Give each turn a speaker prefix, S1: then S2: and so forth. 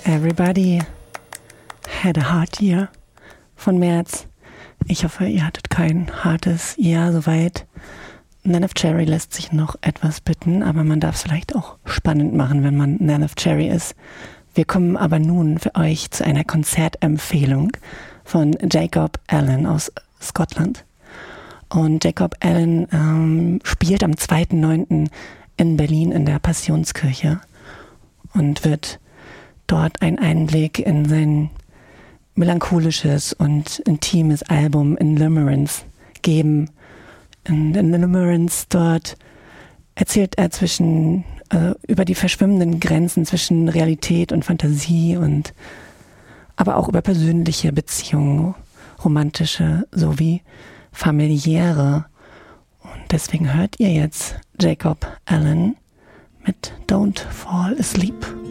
S1: Everybody had a hard year von März. Ich hoffe, ihr hattet kein hartes Jahr soweit. Neneh Cherry lässt sich noch etwas bitten, aber man darf es vielleicht auch spannend machen, wenn man Neneh Cherry ist. Wir kommen aber nun für euch zu einer Konzertempfehlung von Jacob Allen aus Schottland. Und Jacob Allen spielt am 2.9. in Berlin in der Passionskirche und wird dort einen Einblick in sein melancholisches und intimes Album In Limerence geben. In Limerence dort erzählt er über die verschwimmenden Grenzen zwischen Realität und Fantasie und aber auch über persönliche Beziehungen, romantische sowie familiäre. Und deswegen hört ihr jetzt Jacob Allen mit Don't Fall Asleep.